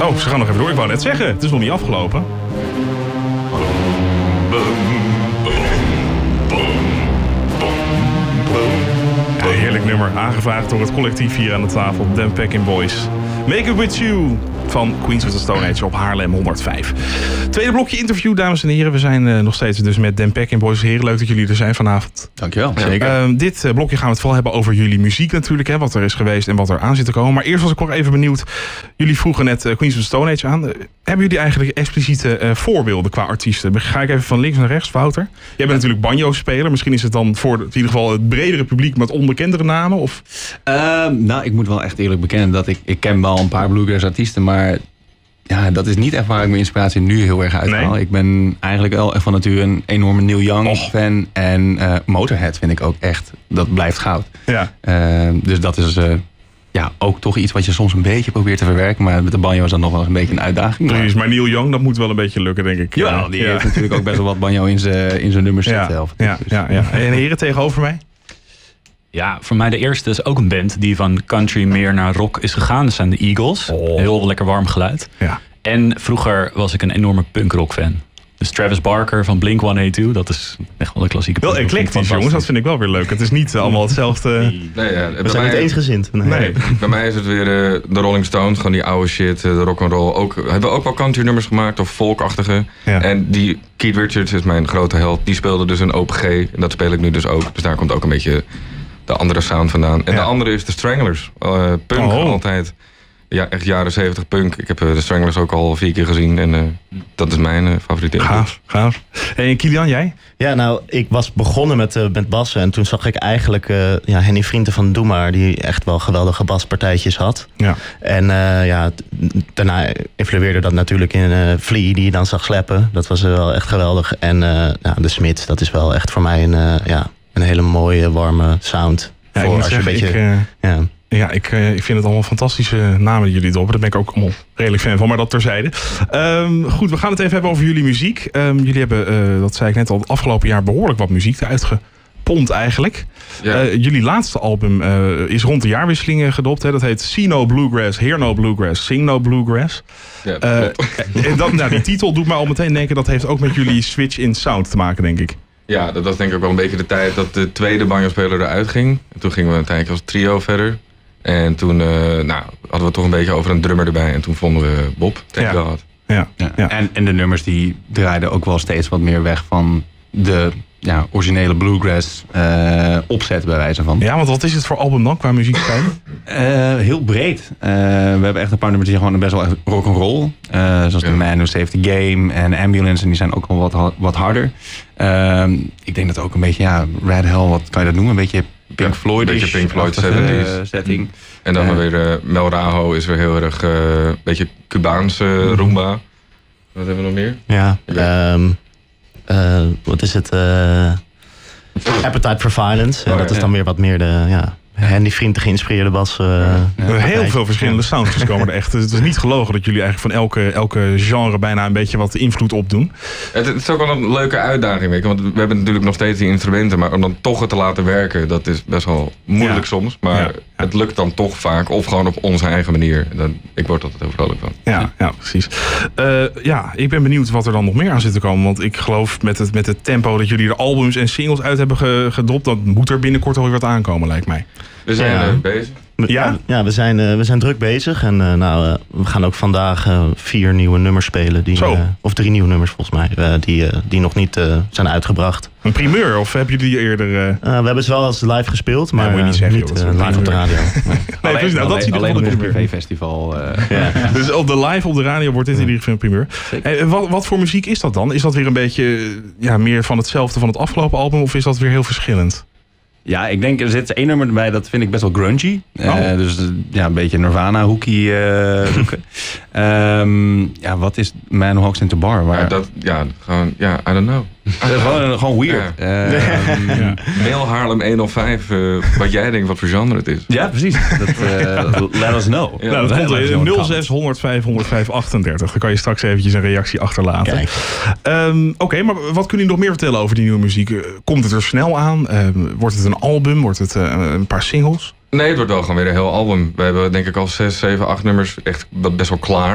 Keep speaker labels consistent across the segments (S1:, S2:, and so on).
S1: Oh, ze gaan nog even door. Ik wou net zeggen, het is nog niet afgelopen. Ja, heerlijk nummer, aangevraagd door het collectief hier aan de tafel, Dan Peckin Boys. Make It With You van Queens of the Stone Age op Haarlem 105. Tweede blokje interview, dames en heren. We zijn nog steeds dus met Dan Peckin Boys. Heren, leuk dat jullie er zijn vanavond.
S2: Dankjewel, zeker.
S1: Dit blokje gaan we het vooral hebben over jullie muziek natuurlijk. Hè, wat er is geweest en wat er aan zit te komen. Maar eerst was ik nog even benieuwd. Jullie vroegen net Queens of the Stone Age aan. Hebben jullie eigenlijk expliciete voorbeelden qua artiesten? Ga ik even van links naar rechts, Wouter? Jij bent natuurlijk banjo-speler. Misschien is het dan voor in ieder geval het bredere publiek met onbekendere namen? Of?
S2: Nou, ik moet wel echt eerlijk bekennen dat ik ken wel een paar bluegrass artiesten, maar ja, dat is niet echt waar ik mijn inspiratie nu heel erg uithaal. Nee. Ik ben eigenlijk wel echt van nature een enorme Neil Young fan. En Motorhead vind ik ook echt, dat blijft goud. Ja. Dus dat is ook toch iets wat je soms een beetje probeert te verwerken. Maar met de banjo is dat nog wel eens een beetje een uitdaging.
S1: Precies, maar Neil Young, dat moet wel een beetje lukken, denk ik.
S2: Ja, die heeft natuurlijk ook best wel wat banjo in zijn nummers zelf.
S1: Ja. En heren tegenover mij?
S3: Ja, voor mij de eerste is ook een band die van country meer naar rock is gegaan. Dat zijn de Eagles. Heel lekker warm geluid. Ja. En vroeger was ik een enorme punkrock fan. Dus Travis Barker van Blink-182, dat is echt wel een klassieke
S1: wel eclectisch, jongens, dat vind ik wel weer leuk. Het is niet allemaal hetzelfde.
S4: We zijn niet eensgezind. Nee. Bij mij is het weer de Rolling Stones, gewoon die oude shit, de rock'n'roll. Hebben we ook wel country nummers gemaakt of folkachtige. Ja. En die Keith Richards is mijn grote held. Die speelde dus een OPG en dat speel ik nu dus ook. Dus daar komt ook een beetje de andere sound vandaan. En de andere is de Stranglers. Punk altijd. Ja, echt jaren 70 punk. Ik heb de Stranglers ook al 4 keer gezien. En dat is mijn favoriete.
S1: Gaaf. En Kilian, jij?
S5: Ja, nou, ik was begonnen met bassen. En toen zag ik eigenlijk Henny Vrienden van Doe Maar, die echt wel geweldige baspartijtjes had. Ja. En daarna evolueerde dat natuurlijk in Flea, die je dan zag slappen. Dat was wel echt geweldig. En de Smiths, dat is wel echt voor mij een hele mooie, warme sound.
S1: Ja, voor als je een beetje. Ik vind het allemaal fantastische namen die jullie droppen. Daar ben ik ook allemaal redelijk fan van, maar dat terzijde. Goed, we gaan het even hebben over jullie muziek. Jullie hebben, dat zei ik net al, het afgelopen jaar behoorlijk wat muziek uitgepompt eigenlijk. Ja. Jullie laatste album is rond de jaarwisseling gedropt. Hè? Dat heet See No Bluegrass, Hear No Bluegrass, Sing No Bluegrass. Ja, die titel doet mij al meteen denken, dat heeft ook met jullie switch in sound te maken, denk ik.
S4: Ja, dat was denk ik ook wel een beetje de tijd dat de tweede banjo-speler eruit ging. En toen gingen we een tijdje als trio verder. En toen hadden we toch een beetje over een drummer erbij. En toen vonden we Bob.
S2: Ja. En de nummers die draaiden ook wel steeds wat meer weg van de originele bluegrass opzet bij wijze van.
S1: Ja, want wat is het voor album dan qua muziek?
S2: Heel breed. We hebben echt een paar nummers die gewoon best wel echt rock'n'roll. Zoals The Man Who Saved the Game en Ambulance. En die zijn ook wel wat harder. Ik denk dat ook een beetje, Red Hell, wat kan je dat noemen? Een beetje Pink Floyd.
S4: Een beetje Pink Floyd 70's setting. En dan weer Mel Raho is weer heel erg een beetje Cubaanse rumba. Wat hebben we nog meer?
S5: Ja, wat is het? Appetite for Violence. Dat is dan weer wat meer de Henny Vrienden geïnspireerde bas.
S1: Heel veel verschillende sounds komen er echt. Het is niet gelogen dat jullie eigenlijk van elke genre bijna een beetje wat invloed opdoen.
S4: Het is ook wel een leuke uitdaging, weet je? Want we hebben natuurlijk nog steeds die instrumenten, maar om dan toch het te laten werken, dat is best wel moeilijk soms. Maar het lukt dan toch vaak, of gewoon op onze eigen manier. Ik word altijd heel vrolijk van.
S1: Ja, precies. Ik ben benieuwd wat er dan nog meer aan zit te komen. Want ik geloof met het tempo dat jullie er albums en singles uit hebben gedropt, dan moet er binnenkort alweer wat aankomen, lijkt mij.
S4: We zijn bezig.
S5: Ja, we zijn druk bezig. En we gaan ook vandaag 4 nieuwe nummers spelen. Of 3 nieuwe nummers volgens mij. Die nog niet zijn uitgebracht.
S1: Een primeur? Of hebben jullie eerder...
S5: we hebben ze wel eens live gespeeld. Maar niet live op de radio.
S1: Nee, precies. Nou, dat zie je
S2: alleen op het privéfestival.
S1: Dus op de radio wordt dit in ieder geval een primeur. Wat voor muziek is dat dan? Is dat weer een beetje meer van hetzelfde van het afgelopen album? Of is dat weer heel verschillend?
S2: Ja, ik denk er zit 1 nummer bij, dat vind ik best wel grungy. Dus een beetje Nirvana-hoekie zoeken. Wat is Man Who Walks Into Bar?
S4: I don't know.
S2: Gewoon weird.
S4: Mail Haarlem 105, wat jij denkt wat voor genre het is.
S2: Ja, precies. Let us know.
S1: Ja, dat komt 06 105 105 38. Dan kan je straks eventjes een reactie achterlaten. Oké, maar wat kunnen jullie nog meer vertellen over die nieuwe muziek? Komt het er snel aan? Wordt het een album? Wordt het een paar singles?
S4: Nee, het wordt wel gewoon weer een heel album. We hebben denk ik al 6, 7, 8 nummers echt best wel klaar.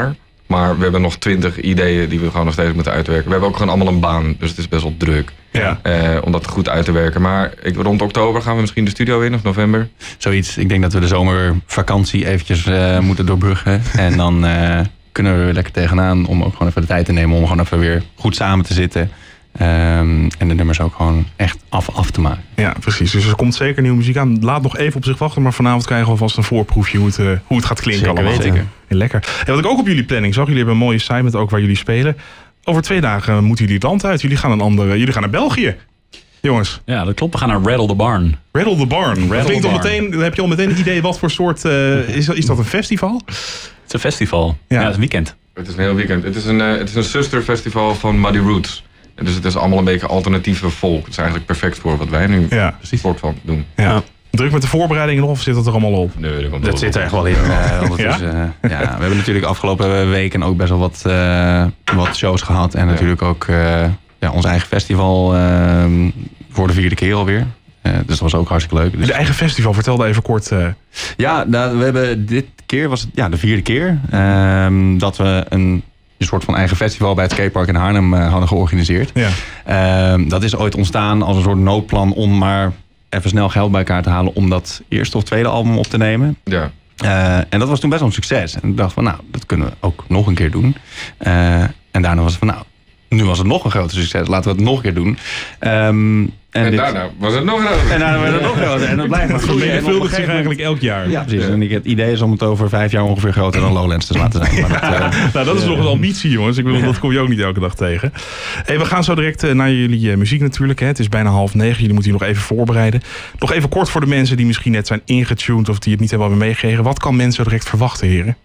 S4: Maar we hebben nog 20 ideeën die we gewoon nog steeds moeten uitwerken. We hebben ook gewoon allemaal een baan, dus het is best wel druk.
S1: Ja.
S4: Om dat goed uit te werken. Maar rond oktober gaan we misschien de studio in, of november.
S2: Zoiets. Ik denk dat we de zomervakantie eventjes moeten doorbruggen. En dan kunnen we er lekker tegenaan om ook gewoon even de tijd te nemen... om gewoon even weer goed samen te zitten... en de nummers ook gewoon echt af te maken.
S1: Ja, precies. Dus er komt zeker nieuwe muziek aan. Laat nog even op zich wachten, maar vanavond krijgen we alvast een voorproefje hoe het gaat klinken.
S2: Zeker
S1: allemaal.
S2: weten.
S1: Lekker. En wat ik ook op jullie planning zag, jullie hebben een mooie assignment ook waar jullie spelen. Over 2 dagen moeten jullie het land uit. Jullie gaan naar België. Jongens.
S3: Ja, dat klopt. We gaan naar Rattle the Barn.
S1: Rattle the Barn. Heb je al meteen een idee wat voor soort... is dat een festival?
S3: Het is een festival. Ja, het is een weekend.
S4: Het is een heel weekend. Het is een zusterfestival van Muddy Roots. Dus het is allemaal een beetje alternatieve folk. Het is eigenlijk perfect voor wat wij nu soort van doen.
S1: Ja. Druk met de voorbereidingen nog of zit dat er allemaal op?
S4: Nee,
S2: dat zit er echt wel in. We hebben natuurlijk afgelopen weken ook best wel wat shows gehad. En natuurlijk ook ons eigen festival voor de 4e keer alweer. Dus dat was ook hartstikke leuk. Dus...
S1: De eigen festival, vertel daar even kort.
S2: Ja, we hebben dit keer, was het de 4e keer... dat we een soort van eigen festival bij het skatepark in Haarlem hadden georganiseerd. Ja. Dat is ooit ontstaan als een soort noodplan om maar even snel geld bij elkaar te halen om dat eerste of tweede album op te nemen.
S4: Ja.
S2: En dat was toen best wel een succes. En ik dacht van dat kunnen we ook nog een keer doen. En daarna was het van nu was het nog een groter succes. Laten we het nog een keer doen.
S4: En daarna was het nog groter.
S2: En daarna was het nog groter. En dat blijft maar groeien.
S1: Het vermenigvuldigt zich eigenlijk elk jaar.
S2: Ja, precies. En het idee is om het over 5 jaar ongeveer groter dan Lowlands te laten zijn. Maar
S1: dat is nog een ambitie, jongens. Ik bedoel, dat kom je ook niet elke dag tegen. Hey, we gaan zo direct naar jullie muziek natuurlijk. Hè. Het is bijna 8:30. Jullie moeten je nog even voorbereiden. Nog even kort voor de mensen die misschien net zijn ingetuned of die het niet hebben meegekregen. Wat kan mensen direct verwachten, heren?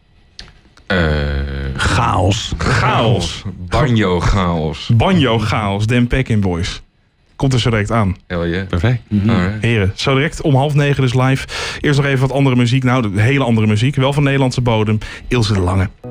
S2: Chaos.
S1: Banjo chaos. Dan Peckin Boys. Komt er zo direct aan.
S4: Hell yeah.
S2: Perfect.
S1: Heren, zo direct om 8:30 dus live. Eerst nog even wat andere muziek. Nou, hele andere muziek. Wel van Nederlandse bodem. Ilse de Lange.